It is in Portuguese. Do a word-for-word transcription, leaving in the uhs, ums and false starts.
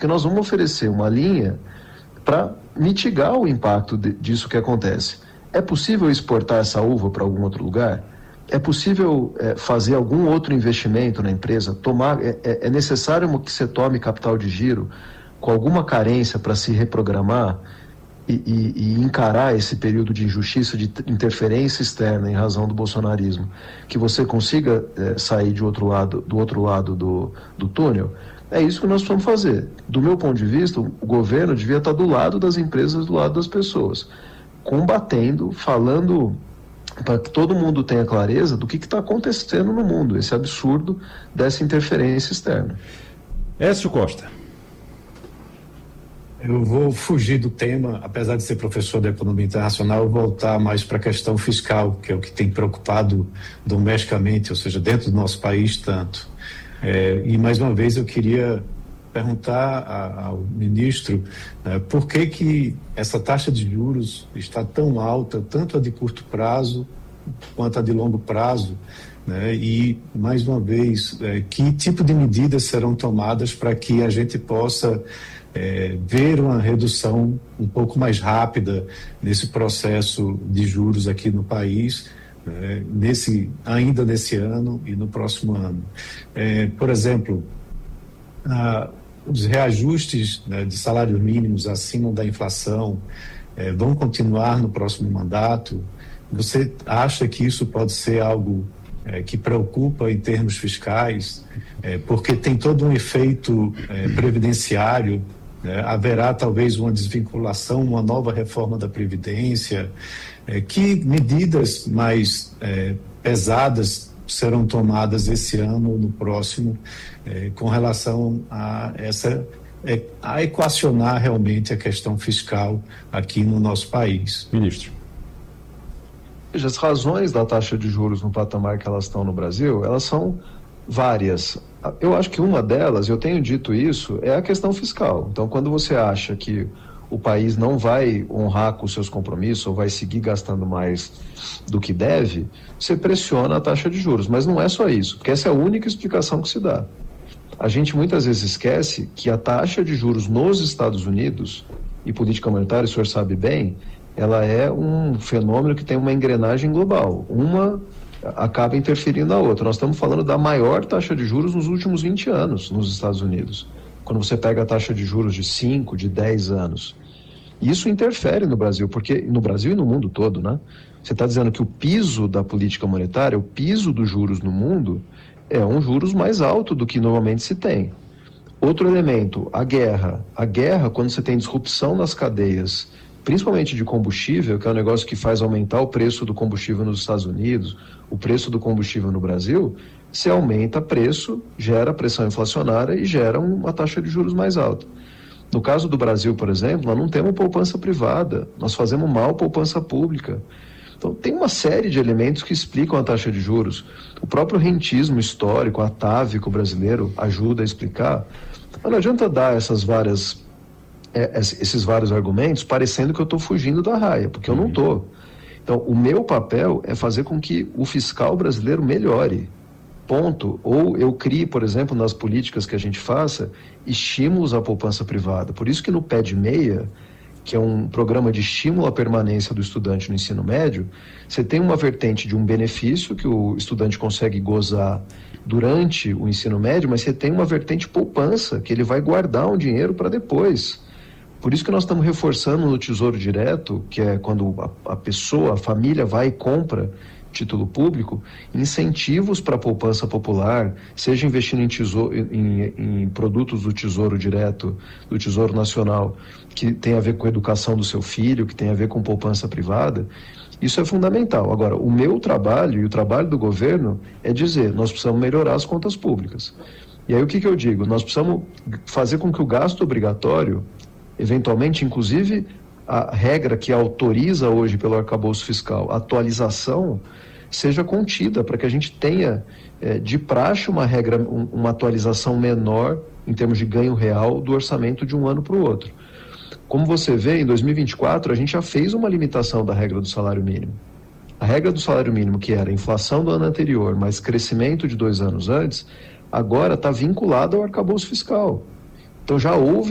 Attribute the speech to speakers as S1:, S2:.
S1: porque nós vamos oferecer uma linha para mitigar o impacto de, disso que acontece. É possível exportar essa uva para algum outro lugar? É possível é, fazer algum outro investimento na empresa? Tomar, é, é necessário que você tome capital de giro com alguma carência para se reprogramar e, e, e encarar esse período de injustiça, de interferência externa em razão do bolsonarismo, que você consiga é, sair de outro lado, do outro lado do, do túnel? É isso que nós precisamos fazer. Do meu ponto de vista, o governo devia estar do lado das empresas, do lado das pessoas, combatendo, falando para que todo mundo tenha clareza do que está acontecendo no mundo, esse absurdo dessa interferência externa.
S2: Écio Costa.
S3: Eu vou fugir do tema, apesar de ser professor de economia internacional, voltar mais para a questão fiscal, que é o que tem preocupado domesticamente, ou seja, dentro do nosso país tanto. É, e mais uma vez eu queria perguntar a, ao ministro né, por que que essa taxa de juros está tão alta, tanto a de curto prazo quanto a de longo prazo, né, e mais uma vez é, que tipo de medidas serão tomadas para que a gente possa é, ver uma redução um pouco mais rápida nesse processo de juros aqui no país, É, nesse, ainda nesse ano e no próximo ano. É, por exemplo, ah, os reajustes né, de salários mínimos acima da inflação é, vão continuar no próximo mandato? Você acha que isso pode ser algo é, que preocupa em termos fiscais? É, porque tem todo um efeito é, previdenciário, né? Haverá talvez uma desvinculação, uma nova reforma da Previdência. É, que medidas mais é, pesadas serão tomadas esse ano ou no próximo é, com relação a essa é, a equacionar realmente a questão fiscal aqui no nosso país?
S2: Ministro.
S1: Veja, as razões da taxa de juros no patamar que elas estão no Brasil, elas são várias. Eu acho que uma delas, eu tenho dito isso, é a questão fiscal. Então, quando você acha que o país não vai honrar com os seus compromissos ou vai seguir gastando mais do que deve, você pressiona a taxa de juros. Mas não é só isso, porque essa é a única explicação que se dá. A gente muitas vezes esquece que a taxa de juros nos Estados Unidos, e política monetária, o senhor sabe bem, ela é um fenômeno que tem uma engrenagem global. Uma acaba interferindo na outra. Nós estamos falando da maior taxa de juros nos últimos vinte anos nos Estados Unidos. Quando você pega a taxa de juros de cinco, de dez anos. Isso interfere no Brasil, porque no Brasil e no mundo todo, né? Você está dizendo que o piso da política monetária, o piso dos juros no mundo, é um juros mais alto do que normalmente se tem. Outro elemento, a guerra. A guerra, quando você tem disrupção nas cadeias, principalmente de combustível, que é um negócio que faz aumentar o preço do combustível nos Estados Unidos, o preço do combustível no Brasil, se aumenta preço, gera pressão inflacionária e gera uma taxa de juros mais alta. No caso do Brasil, por exemplo, nós não temos poupança privada, nós fazemos mal poupança pública. Então, tem uma série de elementos que explicam a taxa de juros. O próprio rentismo histórico, atávico brasileiro, ajuda a explicar. Mas não adianta dar essas várias, é, esses vários argumentos parecendo que eu estou fugindo da raia, porque eu não estou. Então, o meu papel é fazer com que o fiscal brasileiro melhore. Ponto. Ou eu crie, por exemplo, nas políticas que a gente faça, estímulos à poupança privada. Por isso que no Pé de Meia, que é um programa de estímulo à permanência do estudante no ensino médio, você tem uma vertente de um benefício que o estudante consegue gozar durante o ensino médio, mas você tem uma vertente poupança, que ele vai guardar um dinheiro para depois. Por isso que nós estamos reforçando no Tesouro Direto, que é quando a, a pessoa, a família vai e compra título público, incentivos para a poupança popular, seja investindo em, tesouro, em, em produtos do Tesouro Direto, do Tesouro Nacional, que tem a ver com a educação do seu filho, que tem a ver com poupança privada. Isso é fundamental. Agora, o meu trabalho e o trabalho do governo é dizer, nós precisamos melhorar as contas públicas. E aí o que, que eu digo? Nós precisamos fazer com que o gasto obrigatório, eventualmente, inclusive a regra que autoriza hoje pelo arcabouço fiscal, a atualização, seja contida, para que a gente tenha é, de praxe uma regra, um, uma atualização menor em termos de ganho real do orçamento de um ano para o outro. Como você vê, em dois mil e vinte e quatro a gente já fez uma limitação da regra do salário mínimo. A regra do salário mínimo, que era inflação do ano anterior, mais crescimento de dois anos antes, agora está vinculada ao arcabouço fiscal. Então já houve